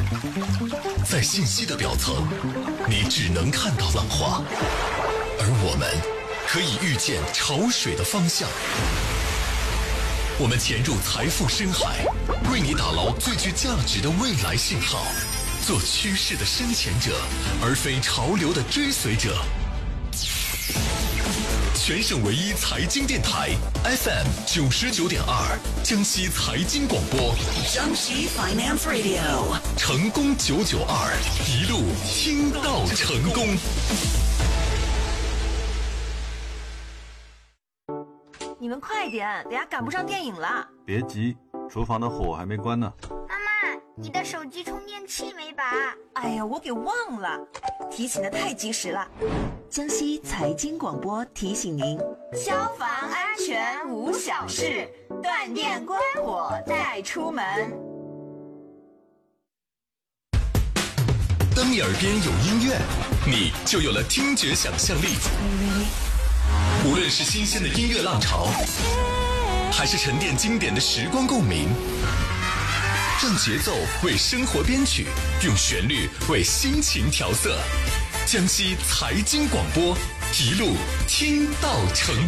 在信息的表层，你只能看到浪花，而我们可以预见潮水的方向。我们潜入财富深海，为你打捞最具价值的未来信号，做趋势的深潜者，而非潮流的追随者。全省唯一财经电台 FM 99.2，江西财经广播， 江西 Finance Radio， 成功992，一路听到成功。 你们快点，等下赶不上电影了。 别急，厨房的火还没关呢。 妈妈，你的手机充电器没拔？ 哎呀，我给忘了，提醒的太及时了。江西财经广播提醒您：消防安全无小事，断电关火带出门。 当你耳边有音乐，你就有了听觉想象力。无论是新鲜的音乐浪潮，还是沉淀经典的时光共鸣，让节奏为生活编曲，用旋律为心情调色。江西财经广播，一路听到成